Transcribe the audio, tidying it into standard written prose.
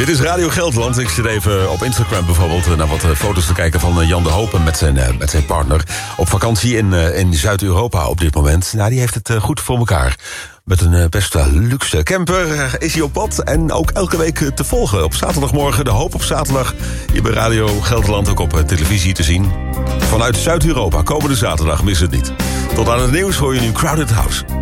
Dit is Radio Gelderland. Ik zit even op Instagram bijvoorbeeld naar wat foto's te kijken van Jan de Hoop met zijn partner. Op vakantie in Zuid-Europa op dit moment. Nou, die heeft het goed voor elkaar. Met een best luxe camper is hij op pad. En ook elke week te volgen. Op zaterdagmorgen, De Hoop op zaterdag. Hier bij Radio Gelderland ook op televisie te zien. Vanuit Zuid-Europa, komende zaterdag, mis het niet. Tot aan het nieuws hoor je nu Crowded House.